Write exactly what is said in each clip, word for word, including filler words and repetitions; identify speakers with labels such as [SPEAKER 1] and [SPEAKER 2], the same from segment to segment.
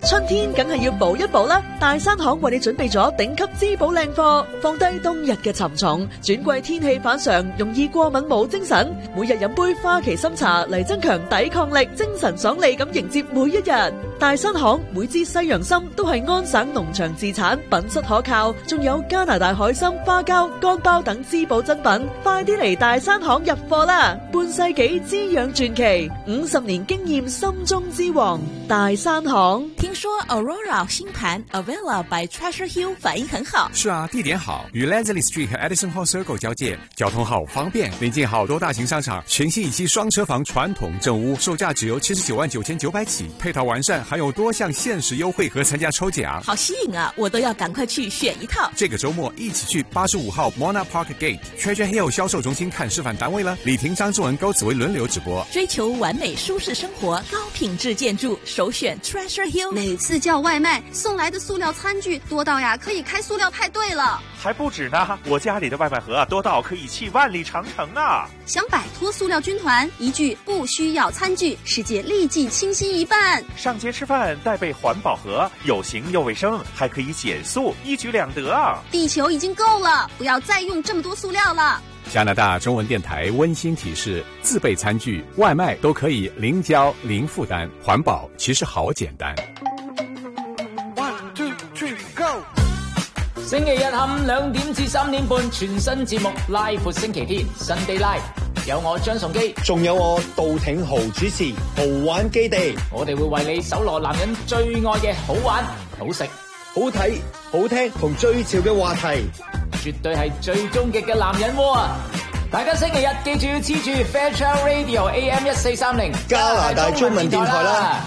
[SPEAKER 1] 春天梗係要補一補啦，大山行為你準備咗頂級滋補靚貨，放低冬日嘅沉重，轉季天氣反常，容易過敏冇精神，每日飲杯花旗參茶嚟增強抵抗力，精神爽利咁迎接每一日。大山行每支西洋參都係安省農場自產，品質可靠，仲有加拿大海參、花膠、乾包等滋補珍品，快啲嚟大山行入貨啦！半世紀滋養傳奇，五十年經驗心中之王，大山行。
[SPEAKER 2] 聽說 Aurora 新盤 Avella by Treasure Hill 反應很好。
[SPEAKER 3] 是啊，地點好，與 Leslie Street 和 Edison Hall Circle 交界，交通好方便，臨近好多大型商場，全新一期雙車房傳統正屋，售價只由七十九萬九千九百起，配套完善，還有多項限時優惠和參加抽獎，
[SPEAKER 2] 好吸引啊！我都要趕快去選一套。
[SPEAKER 3] 這個周末一起去八十五號 Mona Park Gate Treasure Hill 銷售中心看示範單位了。李婷、張志文、高紫薇輪流直播。
[SPEAKER 2] 追求完美舒適生活，高品質建築，首選 Treasure Hill。
[SPEAKER 4] 每次叫外賣送來的塑料餐具多到呀，可以開塑料派對了。
[SPEAKER 5] 還不止呢，我家裡的外賣盒多到可以棄萬里長城啊！
[SPEAKER 4] 想擺脫塑料軍團，一句不需要餐具，世界立即清新一半。
[SPEAKER 5] 上街吃飯帶備環保盒，有型又衛生，還可以減塑，一舉兩得啊！
[SPEAKER 4] 地球已經夠了，不要再用這麼多塑料了。
[SPEAKER 3] 加拿大中文電台溫馨提示：自備餐具、外賣都可以零膠零負擔，環保其實好簡單。
[SPEAKER 6] One two three go！
[SPEAKER 7] 星期日下午兩點至三點半，全新節目《拉闊星期天》Sunday Live，有我張崇基，
[SPEAKER 6] 仲有我杜挺豪主持《豪玩基地》，
[SPEAKER 7] 我哋會為你搜羅男人最愛嘅好玩、好食、
[SPEAKER 6] 好睇、好聽同最潮嘅話題，
[SPEAKER 7] 絕對係最終極嘅男人窩啊！大家星期日記住要黐住 Fairchild Radio A M 一四三零
[SPEAKER 6] 加拿大中文電台啦。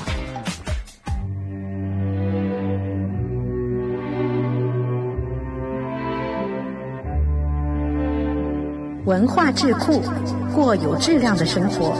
[SPEAKER 8] 文化智庫，過有質量的生活。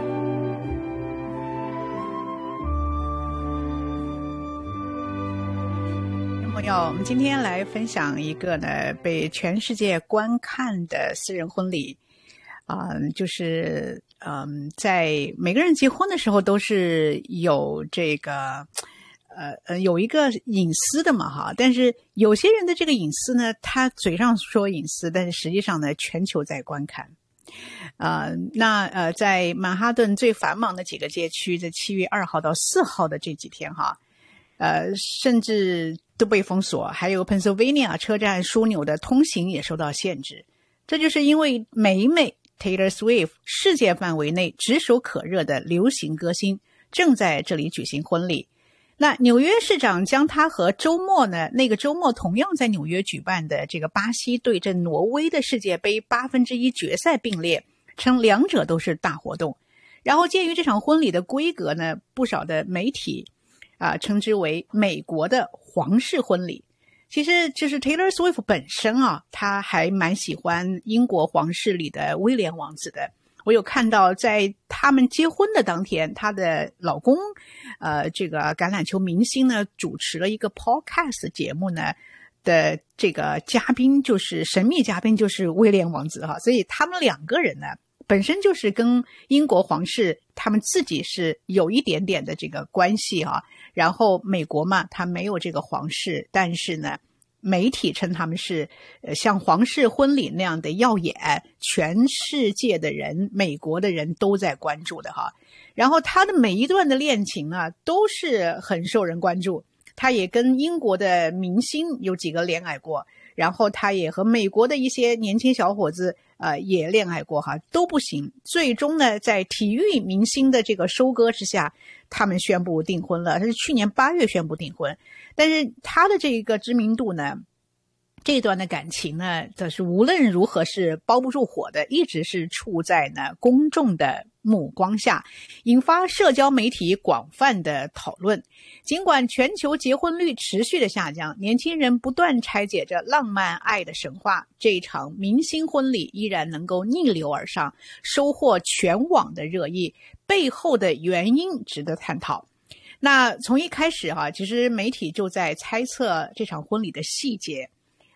[SPEAKER 9] 朋友，我們今天來分享一個呢被全世界觀看的私人婚禮啊、呃，就是嗯、呃，在每個人結婚的時候都是有這個呃呃有一個隱私的嘛哈，但是有些人的這個隱私呢，他嘴上說隱私，但是實際上呢，全球在觀看。呃，那呃，在曼哈頓最繁忙的幾個街區，在七月二號到四號的這幾天哈，呃，甚至都被封鎖，還有 Pennsylvania 車站樞紐的通行也受到限制。這就是因為美美 Taylor Swift 世界範圍內炙手可熱的流行歌星正在這裡舉行婚禮。那紐約市長將他和周末呢，那個周末同樣在紐約舉辦的這個巴西對陣挪威的世界杯八分之一決賽並列，稱兩者都是大活動。然後鑑於這場婚禮的規格呢，不少的媒體啊、呃、稱之為美國的皇室婚禮。其實就是 Taylor Swift 本身啊，他還蠻喜歡英國皇室裡的威廉王子的。我有看到在他們結婚的當天，她的老公呃，這個橄欖球明星呢，主持了一個 podcast 節目呢的這個嘉賓就是神秘嘉賓就是威廉王子哈，所以他們兩個人呢本身就是跟英國皇室他們自己是有一點點的這個關係哈。然後美國嘛，他沒有這個皇室，但是呢媒體稱他們是呃像皇室婚禮那樣的耀眼，全世界的人，美國的人都在關注的哈。然後他的每一段的戀情啊，都是很受人關注。他也跟英國的明星有幾個戀愛過，然後他也和美國的一些年輕小伙子呃也戀愛過哈，都不行。最終呢，在體育明星的這個收割之下，他們宣布訂婚了。他是去年八月宣布訂婚，但是他的這個知名度呢，這段的感情呢，這是無論如何是包不住火的，一直是處在呢公眾的目光下，引發社交媒體廣泛的討論。儘管全球結婚率持續的下降，年輕人不斷拆解着浪漫愛的神話，這一場明星婚禮依然能夠逆流而上，收穫全網的熱議，背後的原因值得探討。那從一開始哈、啊，其實媒體就在猜測這場婚禮的細節。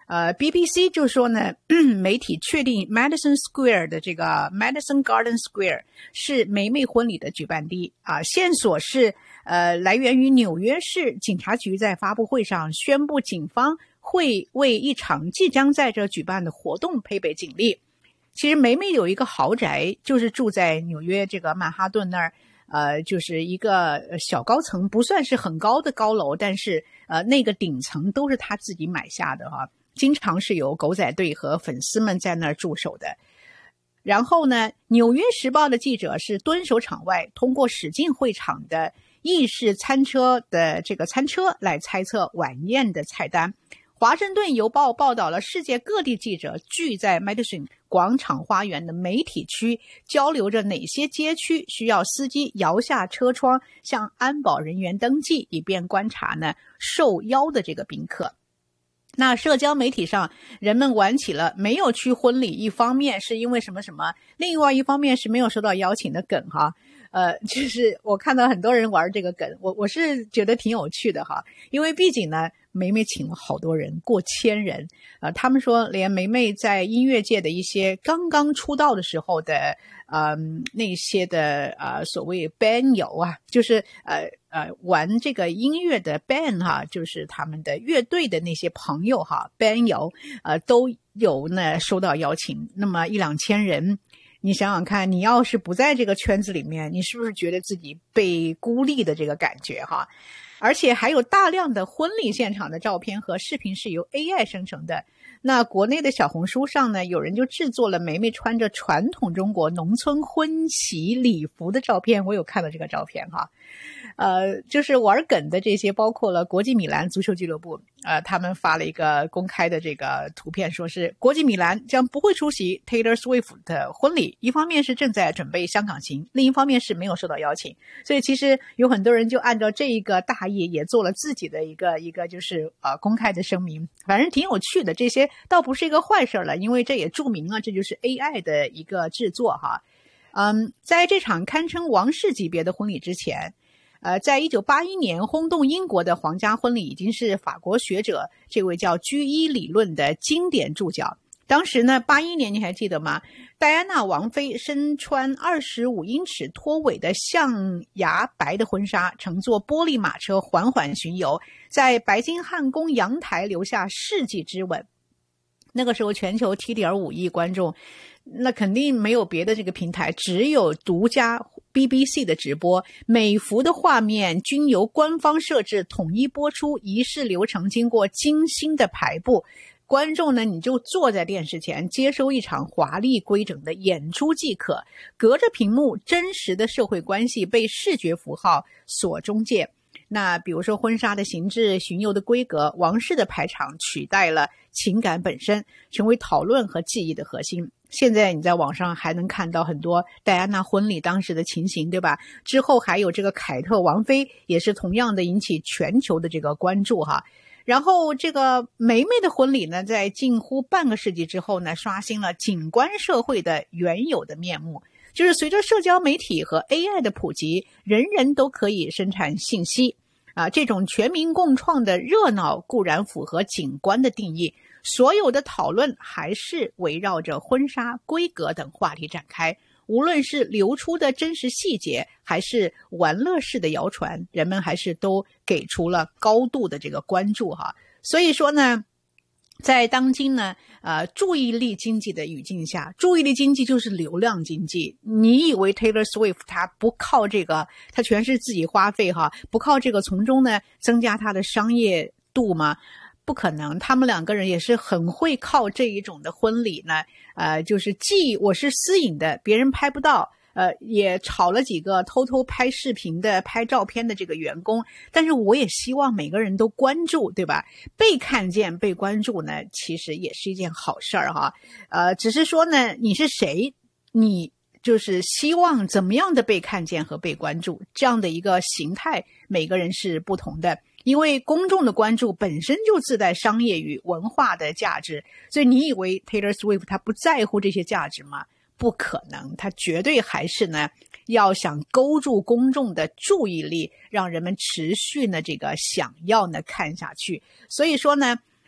[SPEAKER 9] 呃 B B C 就说呢，媒体确定 Madison Square 的这个 Madison Garden Square 是梅梅婚礼的举办地啊，线索是呃来源于纽约市警察局在发布会上宣布，警方会为一场即将在这举办的活动配备警力。其实梅梅有一个豪宅，就是住在纽约这个曼哈顿那儿，呃，就是一个小高层，不算是很高的高楼，但是呃那个顶层都是他自己买下的哈、啊，经常是有狗仔队和粉丝们在那儿驻守的。然后呢，纽约时报的记者是蹲守场外，通过驶进会场的意式餐车的这个餐车来猜测晚宴的菜单。华盛顿邮报报道了世界各地记者聚在 Madison 广场花园的媒体区，交流着哪些街区需要司机摇下车窗向安保人员登记，以便观察呢受邀的这个宾客。那社交媒体上人们玩起了没有去婚礼，一方面是因为什么什么，另外一方面是没有收到邀请的梗哈。呃，就是我看到很多人玩这个梗，我我是觉得挺有趣的哈，因为毕竟呢，梅梅请了好多人，过千人，呃，他们说连梅梅在音乐界的一些刚刚出道的时候的，呃，那些的呃所谓 band 友啊，就是呃呃玩这个音乐的 band 哈，就是他们的乐队的那些朋友哈 ，band 友呃都有呢收到邀请，那么一两千人。你想想看，你要是不在这个圈子里面，你是不是觉得自己被孤立的这个感觉哈？而且还有大量的婚礼现场的照片和视频是由 A I 生成的。那国内的小红书上呢，有人就制作了梅梅穿着传统中国农村婚喜礼服的照片，我有看到这个照片哈。呃，就是玩梗的这些，包括了国际米兰足球俱乐部，呃，他们发了一个公开的这个图片，说是国际米兰将不会出席 Taylor Swift 的婚礼，一方面是正在准备香港行，另一方面是没有受到邀请，所以其实有很多人就按照这一个大意，也做了自己的一个一个就是呃公开的声明，反正挺有趣的，这些倒不是一个坏事了，因为这也注明了这就是 A I 的一个制作哈。嗯，在这场堪称王室级别的婚礼之前。呃，在一九八一年轰动英国的皇家婚礼已经是法国学者这位叫居伊理论的经典注脚。当时呢，八一年你还记得吗？戴安娜王妃身穿二十五英尺拖尾的象牙白的婚纱，乘坐玻璃马车缓缓巡游，在白金汉宫阳台留下世纪之吻。那个时候全球 七点五亿观众，那肯定没有别的这个平台，只有独家 B B C 的直播，每幅的画面均由官方设置统一播出，仪式流程经过精心的排布。观众呢，你就坐在电视前接收一场华丽规整的演出即可，隔着屏幕真实的社会关系被视觉符号所中介。那比如说婚纱的形制、巡游的规格、王室的排场取代了情感本身，成为讨论和记忆的核心。现在你在网上还能看到很多戴安娜婚礼当时的情形，对吧？之后还有这个凯特王妃，也是同样的引起全球的这个关注哈。然后这个梅梅的婚礼呢，在近乎半个世纪之后呢，刷新了景观社会的原有的面目。就是随着社交媒体和 A I 的普及，人人都可以生产信息啊，这种全民共创的热闹固然符合景观的定义，所有的讨论还是围绕着婚纱规格等话题展开。无论是流出的真实细节，还是玩乐式的谣传，人们还是都给出了高度的这个关注哈。所以说呢，在当今呢，呃，注意力经济的语境下，注意力经济就是流量经济。你以为 Taylor Swift 他不靠这个，他全是自己花费哈，不靠这个从中呢增加他的商业度吗？不可能，他们两个人也是很会靠这一种的婚礼呢，呃，就是既我是私隐的，别人拍不到，呃，也炒了几个偷偷拍视频的、拍照片的这个员工，但是我也希望每个人都关注，对吧？被看见、被关注呢，其实也是一件好事儿哈。呃，只是说呢，你是谁，你就是希望怎么样的被看见和被关注，这样的一个形态，每个人是不同的。因为公众的关注本身就自带商业与文化的价值，所以你以为 Taylor Swift 他不在乎这些价值吗？不可能，他绝对还是呢要想勾住公众的注意力，让人们持续呢这个想要呢看下去。所以说呢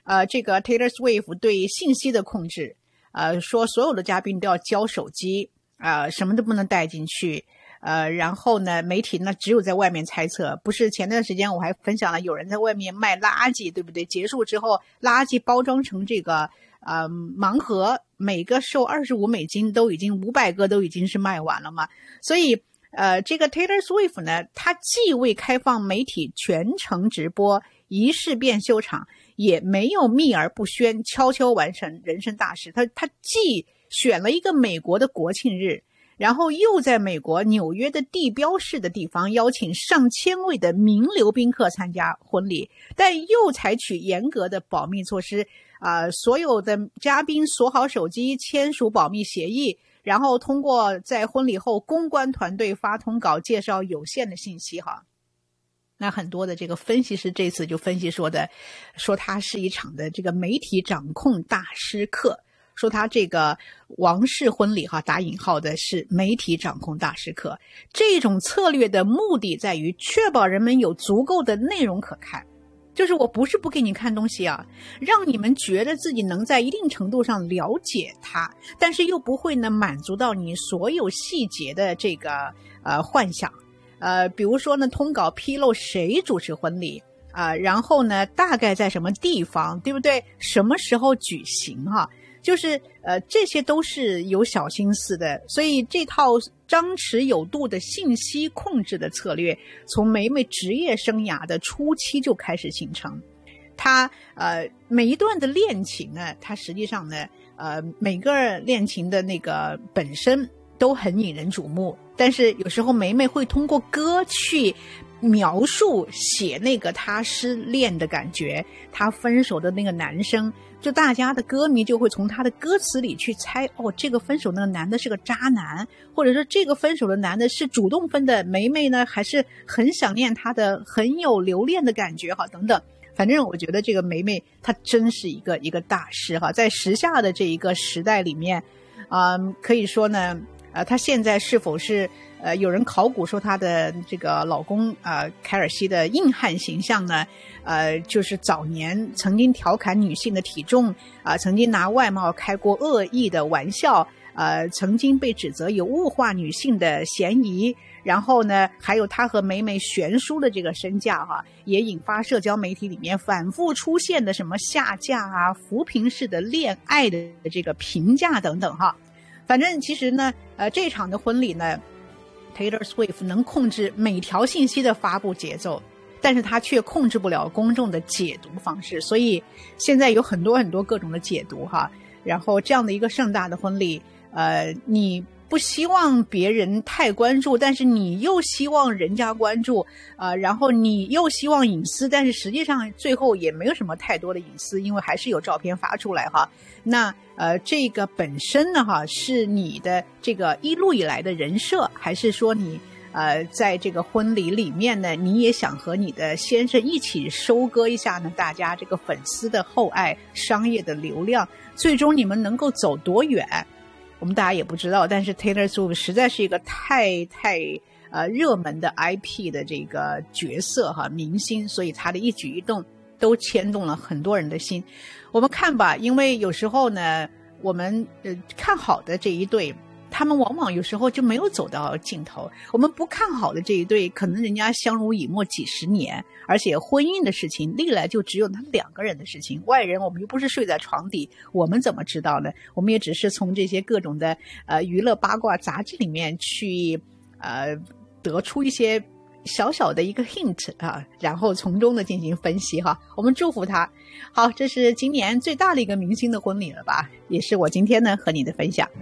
[SPEAKER 9] 呃，这个 Taylor Swift 对信息的控制，呃，说所有的嘉宾都要交手机，呃，什么都不能带进去。呃，然后呢，媒体呢只有在外面猜测，不是前段时间我还分享了有人在外面卖垃圾，对不对？结束之后，垃圾包装成这个呃盲盒，每个售二十五美金，都已经五百个都已经是卖完了嘛。所以呃，这个 Taylor Swift 呢，他既未开放媒体全程直播仪式变秀场，也没有秘而不宣悄悄完成人生大事。他他既选了一个美国的国庆日，然后又在美国纽约的地标式的地方邀请上千位的名流宾客参加婚礼，但又采取严格的保密措施，啊、呃，所有的嘉宾锁好手机，签署保密协议，然后通过在婚礼后公关团队发通稿介绍有限的信息哈。那很多的这个分析师这次就分析说的，说它是一场的这个媒体掌控大师课。说他这个王室婚礼哈，打引号的是媒体掌控大师课。这种策略的目的在于确保人们有足够的内容可看，就是我不是不给你看东西啊，让你们觉得自己能在一定程度上了解它，但是又不会呢满足到你所有细节的这个呃幻想。呃，比如说呢，通稿披露谁主持婚礼啊、呃，然后呢大概在什么地方，对不对？什么时候举行哈、啊？就是呃，这些都是有小心思的，所以这套张弛有度的信息控制的策略，从梅梅职业生涯的初期就开始形成。他呃每一段的恋情呢，它实际上呢，呃每个恋情的那个本身都很引人瞩目，但是有时候梅梅会通过歌去描述写那个他失恋的感觉，他分手的那个男生。就大家的歌迷就会从他的歌词里去猜，哦，这个分手那个男的是个渣男，或者说这个分手的男的是主动分的，梅梅呢还是很想念他的，很有留恋的感觉哈，等等。反正我觉得这个梅梅她真是一个一个大师哈，在时下的这一个时代里面，啊、呃，可以说呢，呃，她现在是否是呃有人考古说她的这个老公呃凯尔西的硬汉形象呢？呃，就是早年曾经调侃女性的体重啊、呃，曾经拿外貌开过恶意的玩笑，呃，曾经被指责有物化女性的嫌疑。然后呢，还有他和梅梅悬殊的这个身价哈、啊，也引发社交媒体里面反复出现的什么下架啊、扶贫式的恋爱的这个评价等等哈。反正其实呢，呃，这场的婚礼呢 ，Taylor Swift 能控制每条信息的发布节奏。但是他却控制不了公众的解读方式，所以现在有很多很多各种的解读哈。然后这样的一个盛大的婚礼，呃，你不希望别人太关注，但是你又希望人家关注，呃，然后你又希望隐私，但是实际上最后也没有什么太多的隐私，因为还是有照片发出来哈。那呃，这个本身呢哈，是你的这个一路以来的人设，还是说你？呃，在这个婚礼里面呢，你也想和你的先生一起收割一下呢，大家这个粉丝的厚爱、商业的流量，最终你们能够走多远，我们大家也不知道。但是 Taylor Swift 实在是一个太太呃热门的 I P 的这个角色哈，明星，所以他的一举一动都牵动了很多人的心。我们看吧，因为有时候呢，我们呃看好的这一对。他们往往有时候就没有走到尽头，我们不看好的这一对，可能人家相濡以沫几十年，而且婚姻的事情历来就只有他们两个人的事情，外人我们又不是睡在床底，我们怎么知道呢？我们也只是从这些各种的呃娱乐八卦杂志里面去呃得出一些小小的一个 hint 啊，然后从中的进行分析哈。我们祝福他。好，这是今年最大的一个明星的婚礼了吧，也是我今天呢和你的分享。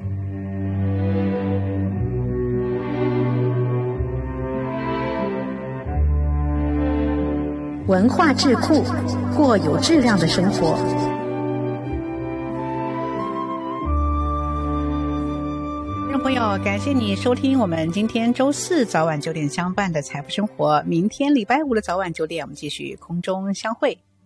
[SPEAKER 8] 文化智库，过有质量的生活。
[SPEAKER 9] 听众朋友，感谢你收听我们今天周四早晚九点相伴的财富生活。明天礼拜五的早晚九点，我们继续空中相会。